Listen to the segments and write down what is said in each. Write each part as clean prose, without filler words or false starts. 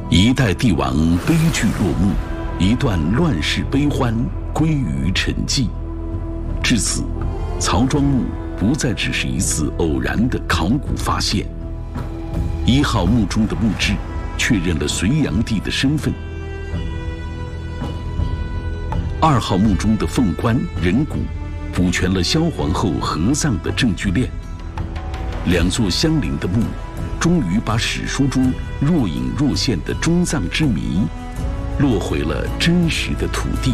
一代帝王悲剧落幕，一段乱世悲欢归于沉寂。至此，曹庄墓不再只是一次偶然的考古发现。1号墓中的墓志确认了隋炀帝的身份。2号墓中的凤冠人骨补全了萧皇后合葬的证据链。2座相邻的墓，终于把史书中若隐若现的中藏之谜落回了真实的土地。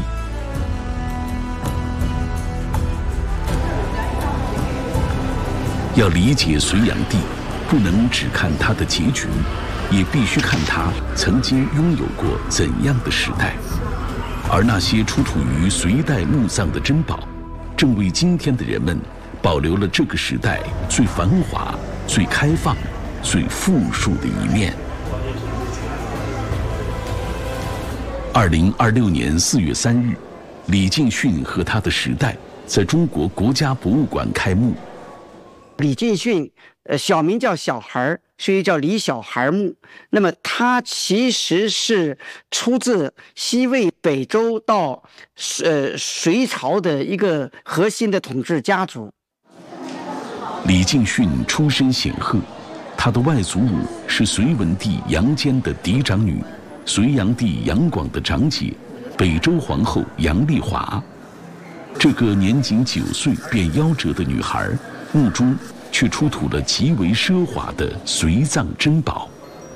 要理解隋炀帝，不能只看他的结局，也必须看他曾经拥有过怎样的时代。而那些出土于隋代墓葬的珍宝，正为今天的人们保留了这个时代最繁华、最开放、最富庶的一面。2026年4月3日，李敬训和他的时代在中国国家博物馆开幕。 李敬训，小名叫小孩，所以叫李小孩墓。那么他其实是出自西魏北周到隋朝的一个核心的统治家族。 李敬训出身显赫，他的外祖母是隋文帝杨坚的嫡长女，隋炀帝杨广的长姐，北周皇后杨丽华。这个年仅9岁便夭折的女孩，墓中却出土了极为奢华的隋藏珍宝。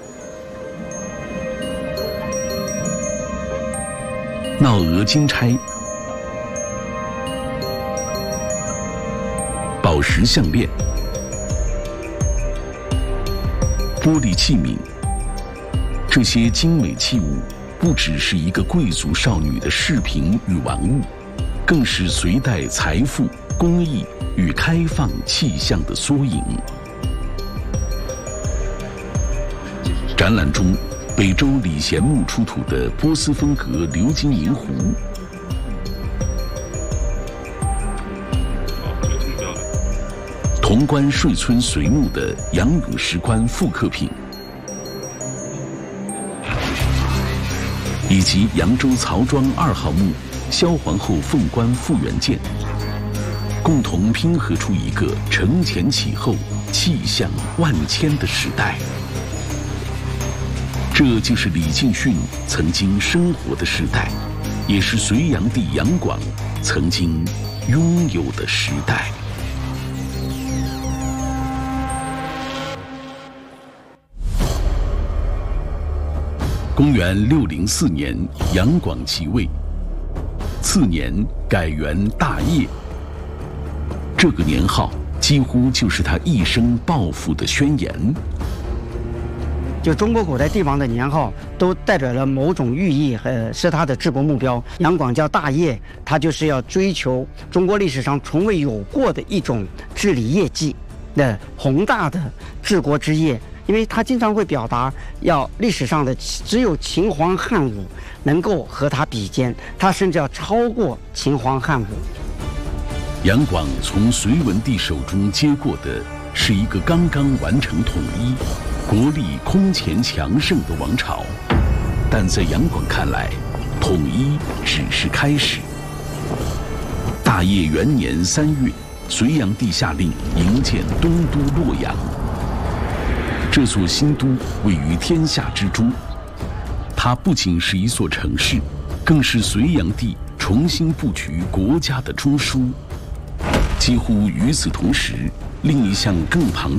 闹额金钗、宝石项链、玻璃器皿，这些精美器物不只是一个贵族少女的饰品与玩物，更是隋代财富、工艺与开放气象的缩影。展览中，北周礼贤墓出土的波斯风格鎏金银壶，潼关税村隋墓的杨勇石棺复刻品，以及扬州曹庄2号墓萧皇后凤冠复原件，共同拼合出一个承前启后、气象万千的时代。这就是李敬训曾经生活的时代，也是隋炀帝杨广曾经拥有的时代。公元604年，杨广即位，次年改元大业。这个年号几乎就是他一生抱负的宣言。 就中国古代帝王的年号都代表了某种寓意，是他的治国目标。杨广叫大业，他就是要追求中国历史上从未有过的一种治理业绩的宏大的治国之业。因为他经常会表达，要历史上的只有秦皇汉武能够和他比肩，他甚至要超过秦皇汉武。 杨广从隋文帝手中接过的是一个刚刚完成统一、国力空前强盛的王朝，但在杨广看来，统一只是开始。大业元年3月，隋炀帝下令营建东都洛阳。这座新都位于天下之中，它不仅是一座城市，更是隋炀帝重新布局国家的中枢。几乎与此同时，另一项更庞